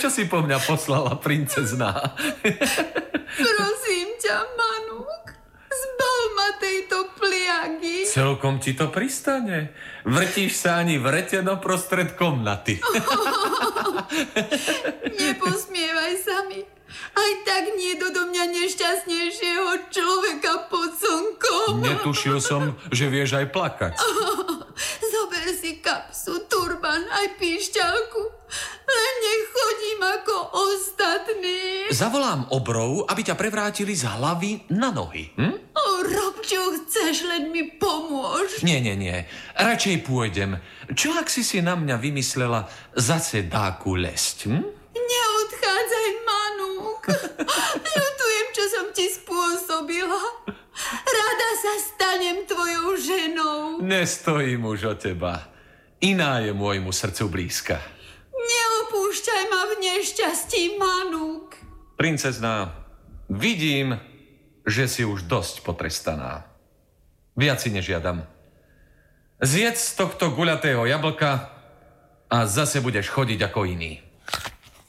si po mňa poslala, princezná? Prosím ťa, Manúk, zbav ma tejto pliagy. Celkom ti to pristane. Vrtíš sa ani vreteno prostred komnaty. Neposmievaj sa mi. Aj tak nie do mňa nešťastnejšieho človeka pod slnkom. Netušil som, že vieš aj plakať. Zober si kapsu, turban, aj píšťalku. Len nechodím ako ostatní. Zavolám obrov, aby ťa prevrátili z hlavy na nohy. Rob, čo chceš, len mi pomôž. Nie. Radšej pôjdem. Čo ak si na mňa vymyslela zase dáku lesť? Neodchádzaj, Manúk. Ľutujem, čo som ti spôsobila. Rada sa stanem tvojou ženou. Nestojím už o teba. Iná je môjmu srdcu blízka. Neopúšťaj ma v nešťastí, Manúk. Princezná, vidím, že si už dosť potrestaná. Viac si nežiadam. Zjedz z tohto guľatého jablka a zase budeš chodiť ako iný.